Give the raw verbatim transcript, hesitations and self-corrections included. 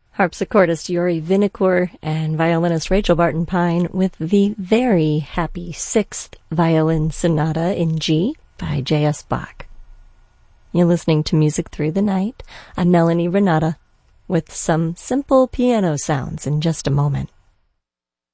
Harpsichordist Yuri Vinokur and violinist Rachel Barton Pine with the very happy Sixth Violin Sonata in G by J S Bach. You're listening to Music Through the Night. I'm Melanie Renata with some simple piano sounds in just a moment.